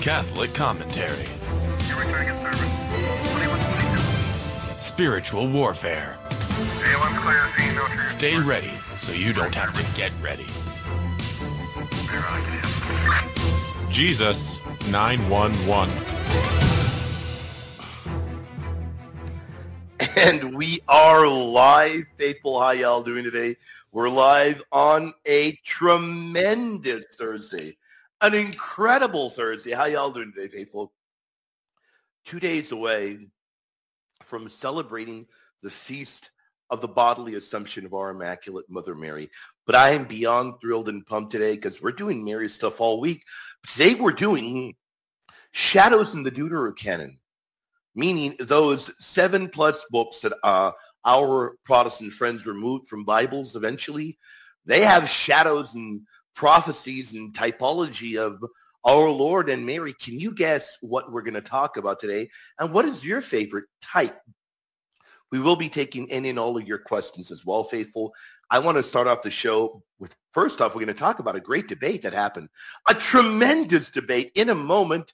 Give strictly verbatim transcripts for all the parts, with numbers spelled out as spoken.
Catholic commentary. Spiritual warfare. Stay ready so you don't have to get ready. Jesus nine one one. And we are live, faithful. How y'all doing today? We're live on a tremendous Thursday, an incredible Thursday. How y'all doing today, faithful? Two days away from celebrating the feast of the bodily assumption of our Immaculate Mother Mary. But I am beyond thrilled and pumped today because we're doing Mary stuff all week. Today we're doing Shadows in the Deuterocanon, meaning those seven plus books that uh, our Protestant friends removed from Bibles eventually. They have shadows and prophecies and typology of our Lord and Mary. Can you guess what we're going to talk about today? And what is your favorite type? We will be taking any and all of your questions as well, faithful. I want to start off the show with, first off, we're going to talk about a great debate that happened. A tremendous debate in a moment.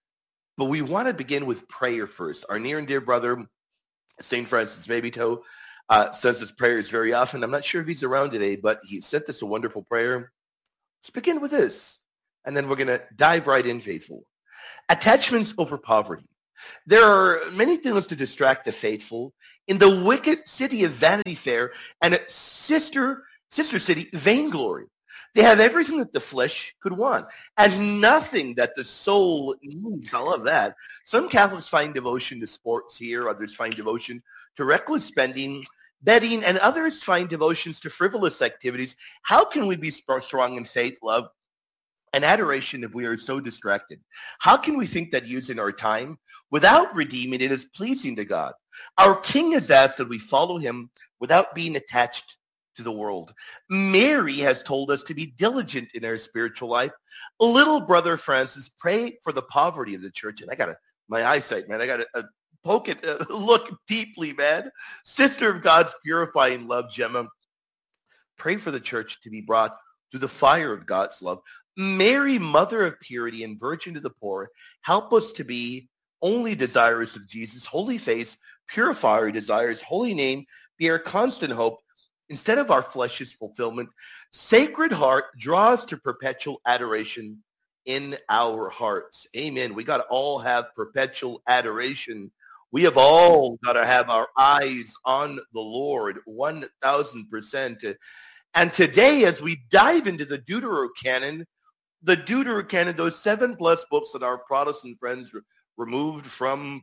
But we want to begin with prayer first. Our near and dear brother, Saint Francis Maybeto, uh, says his prayers very often. I'm not sure if he's around today, but he sent us a wonderful prayer. Let's begin with this. And then we're going to dive right in, faithful. Attachments over poverty. There are many things to distract the faithful in the wicked city of Vanity Fair and its sister, sister city, Vainglory. They have everything that the flesh could want and nothing that the soul needs. I love that. Some Catholics find devotion to sports here. Others find devotion to reckless spending, betting, and others find devotions to frivolous activities. How can we be strong in faith, love, and adoration if we are so distracted? How can we think that using our time without redeeming it is pleasing to God? Our King has asked that we follow him without being attached to the world. Mary has told us to be diligent in our spiritual life. Little brother Francis, pray for the poverty of the church. And I got to, my eyesight, man, I got to uh, poke it, uh, look deeply, man. Sister of God's purifying love, Gemma, pray for the church to be brought to the fire of God's love. Mary, mother of purity and virgin to the poor, help us to be only desirous of Jesus. Holy face, purify our desires. Holy name, be our constant hope. Instead of our flesh's fulfillment, Sacred Heart, draw us to perpetual adoration in our hearts. Amen. We got to all have perpetual adoration. We have all got to have our eyes on the Lord, one thousand percent. And today, as we dive into the Deuterocanon, the Deuterocanon, those seven plus books that our Protestant friends re- removed from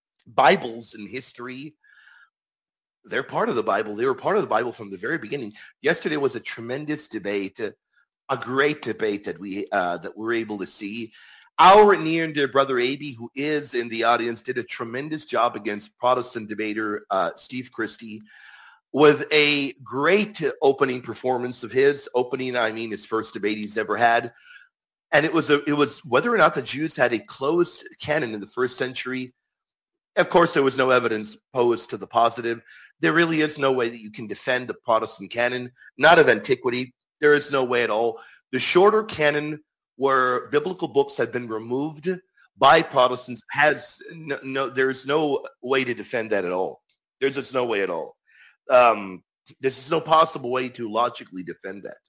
Bibles in history, they're part of the Bible. They were part of the Bible from the very beginning. Yesterday was a tremendous debate, a, a great debate that we uh, that we were able to see. Our near and dear brother Aby, who is in the audience, did a tremendous job against Protestant debater uh, Steve Christie with a great opening performance of his. Opening, I mean, his first debate he's ever had. And it was a, it was whether or not the Jews had a closed canon in the first century. Of course, there was no evidence posed to the positive. There really is no way that you can defend the Protestant canon, not of antiquity. There is no way at all. The shorter canon where biblical books have been removed by Protestants has no, no there's no way to defend that at all. There's just no way at all. Um, there's just no possible way to logically defend that.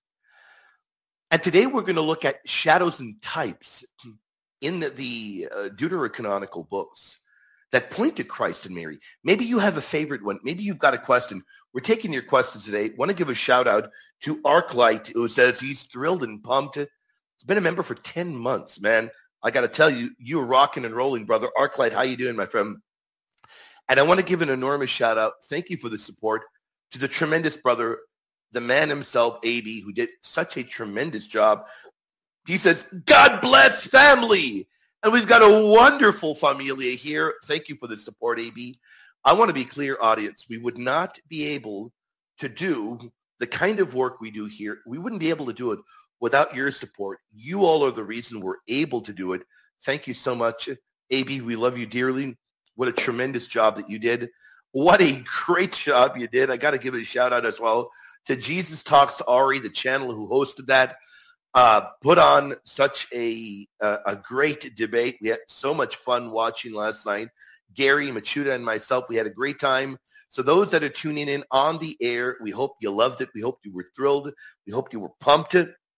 And today we're going to look at shadows and types in the, the uh, Deuterocanonical books that point to Christ and Mary. Maybe you have a favorite one. Maybe you've got a question. We're taking your questions today. I want to give a shout out to Arclight, who says he's thrilled and pumped. He's been a member for ten months, man. I got to tell you, you're rocking and rolling, brother. Arclight, how you doing, my friend? And I want to give an enormous shout out. Thank you for the support to the tremendous brother, the man himself, Aby, who did such a tremendous job. He says, God bless family. And we've got a wonderful familia here. Thank you for the support, Aby. I want to be clear, audience. We would not be able to do the kind of work we do here. We wouldn't be able to do it without your support. You all are the reason we're able to do it. Thank you so much, Aby. We love you dearly. What a tremendous job that you did. What a great job you did. I got to give it a shout out as well to Jesus Talks to Ari, the channel who hosted that. uh, put on such a, a a great debate. We had so much fun watching last night. Gary, Machuda, and myself, we had a great time. So those that are tuning in on the air, we hope you loved it. We hope you were thrilled. We hope you were pumped.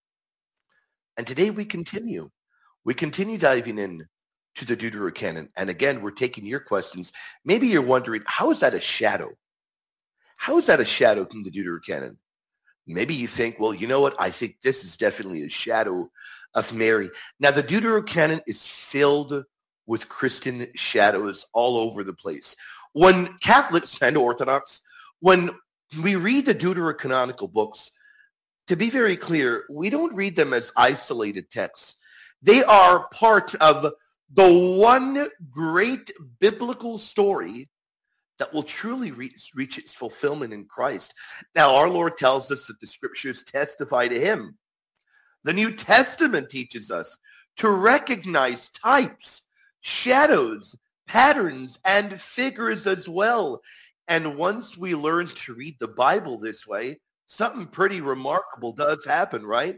And today we continue. We continue diving in to the Deuterocanon. And again, we're taking your questions. Maybe you're wondering, how is that a shadow? How is that a shadow from the Deuterocanon? Maybe you think, well, you know what? I think this is definitely a shadow of Mary. Now, the Deuterocanon is filled with Christian shadows all over the place. When Catholics and Orthodox, when we read the Deuterocanonical books, to be very clear, we don't read them as isolated texts. They are part of the one great biblical story that will truly reach, reach its fulfillment in Christ. Now, our Lord tells us that the scriptures testify to him. The New Testament teaches us to recognize types, shadows, patterns, and figures as well. And once we learn to read the Bible this way, something pretty remarkable does happen, right?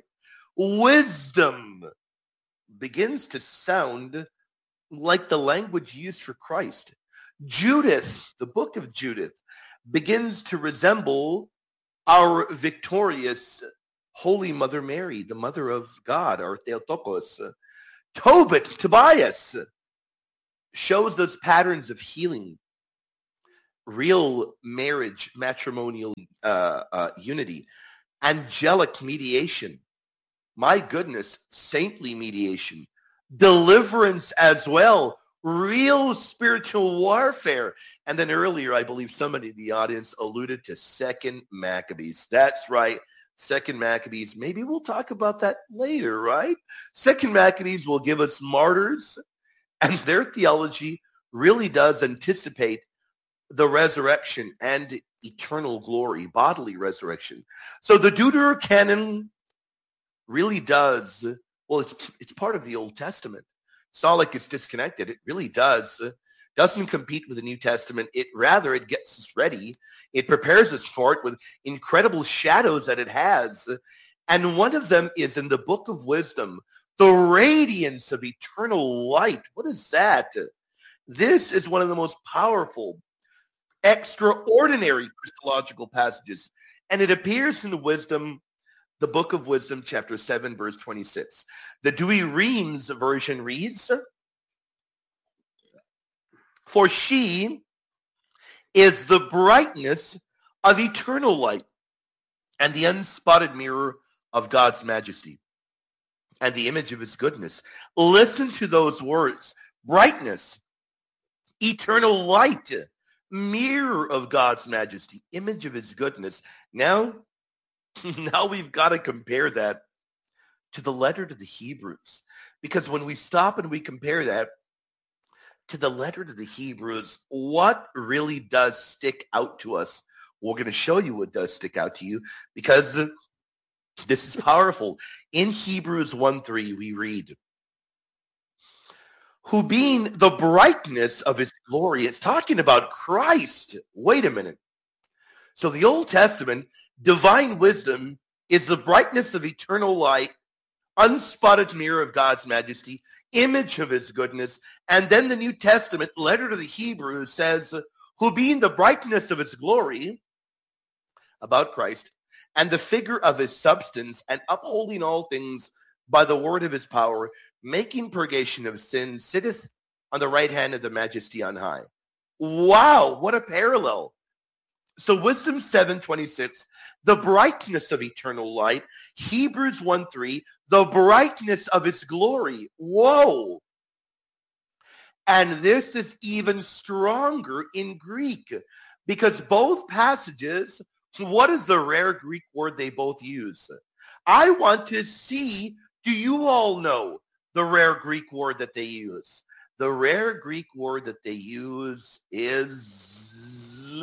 Wisdom begins to sound like the language used for Christ. Judith, the book of Judith, begins to resemble our victorious Holy Mother Mary, the Mother of God, our Theotokos. Tobit, Tobias, shows us patterns of healing, real marriage, matrimonial uh, uh, unity, angelic mediation. My goodness, saintly mediation, deliverance as well, real spiritual warfare. And then earlier, I believe somebody in the audience alluded to Second Maccabees. That's right, Second Maccabees. Maybe we'll talk about that later, right? Second Maccabees will give us martyrs, and their theology really does anticipate the resurrection and eternal glory, bodily resurrection. So the Deuterocanon really does, well, it's it's part of the Old Testament. It's not like it's disconnected. It really does. Doesn't compete with the New Testament. It rather, it gets us ready. It prepares us for it with incredible shadows that it has. And one of them is in the Book of Wisdom, the radiance of eternal light. What is that? This is one of the most powerful, extraordinary Christological passages. And it appears in Wisdom, the Book of Wisdom, chapter seven, verse twenty-six. The Douay-Rheims version reads, "For she is the brightness of eternal light and the unspotted mirror of God's majesty and the image of his goodness." Listen to those words. Brightness, eternal light, mirror of God's majesty, image of his goodness. Now, now we've got to compare that to the letter to the Hebrews. Because when we stop and we compare that to the letter to the Hebrews, what really does stick out to us? We're going to show you what does stick out to you, because this is powerful. In Hebrews one three, we read, "Who being the brightness of his glory," it's talking about Christ. Wait a minute. So the Old Testament, divine wisdom, is the brightness of eternal light, unspotted mirror of God's majesty, image of his goodness. And then the New Testament, letter to the Hebrews, says, "Who being the brightness of his glory," about Christ, "and the figure of his substance, and upholding all things by the word of his power, making purgation of sins, sitteth on the right hand of the majesty on high." Wow, what a parallel. So Wisdom seven twenty-six, the brightness of eternal light. Hebrews one three, the brightness of his glory. Whoa. And this is even stronger in Greek, because both passages, what is the rare Greek word they both use? I want to see, do you all know the rare Greek word that they use? The rare Greek word that they use is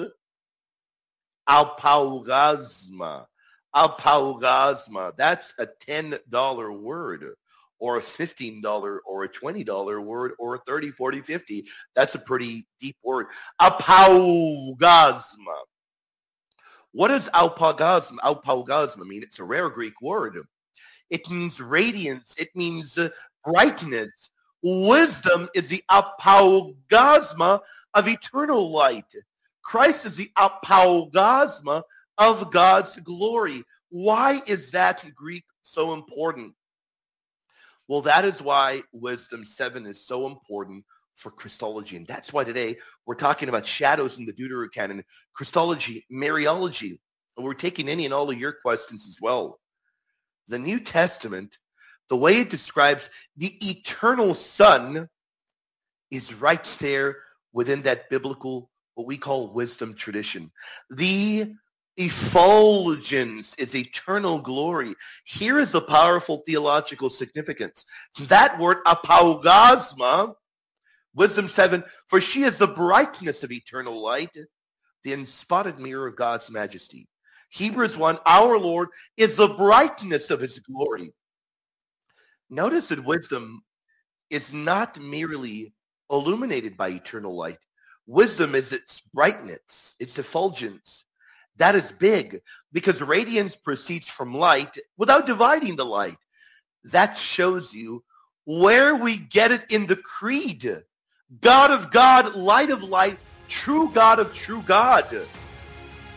alpaugazma. Alpaugazma. That's a ten dollar word, or a fifteen dollar or a twenty dollar word, or a thirty, forty, fifty. That's a pretty deep word. Alpaugazma. What does alpaugazma, alpaugazma mean? It's a rare Greek word. It means radiance. It means uh, brightness. Wisdom is the apaugasma of eternal light. Christ is the apaugasma of God's glory. Why is that in Greek so important? Well, that is why Wisdom seven is so important for Christology. And that's why today we're talking about shadows in the Deuterocanon, Christology, Mariology. And we're taking any and all of your questions as well. The New Testament, the way it describes the eternal Son, is right there within that biblical, what we call wisdom tradition. The effulgence is eternal glory. Here is the powerful theological significance. That word apaugasma, Wisdom seven, for she is the brightness of eternal light, the unspotted mirror of God's majesty. Hebrews one, our Lord is the brightness of his glory. Notice that wisdom is not merely illuminated by eternal light. Wisdom is its brightness, its effulgence. That is big because radiance proceeds from light without dividing the light. That shows you where we get it in the creed. God of God, light of light, true God of true God. You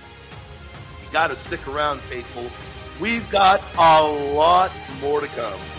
got to stick around, faithful. We've got a lot more to come.